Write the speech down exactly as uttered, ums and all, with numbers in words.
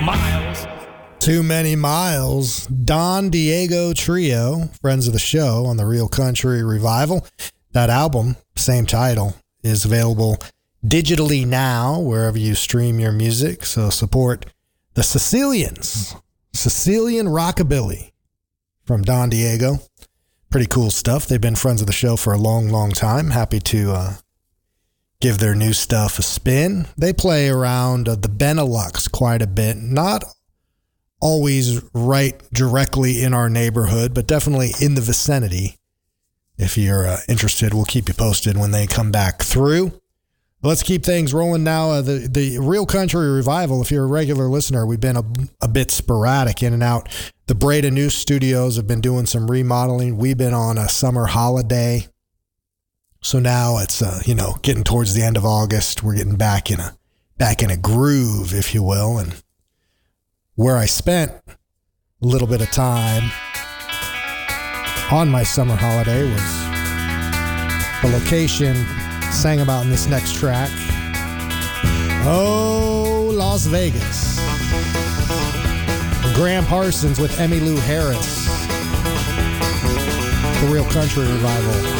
Miles. Too Many Miles. Don Diego Trio, friends of the show on the Real Country Revival. That album, same title, is available digitally now wherever you stream your music. So support the Sicilians. Sicilian Rockabilly from Don Diego. Pretty cool stuff. They've been friends of the show for a long, long time. Happy to uh, give their new stuff a spin. They play around uh, the Benelux quite a bit. Not always right directly in our neighborhood, but definitely in the vicinity. If you're uh, interested, we'll keep you posted when they come back through. Let's keep things rolling now. Uh, the, the Real Country Revival, if you're a regular listener, we've been a, a bit sporadic in and out. The Breda News Studios have been doing some remodeling. We've been on a summer holiday. So now it's, uh, you know, getting towards the end of August. We're getting back in a, back in a groove, if you will. And where I spent a little bit of time on my summer holiday was the location sang about in this next track. Oh, Las Vegas. Graham Parsons with Emmylou Harris. The Real Country Revival.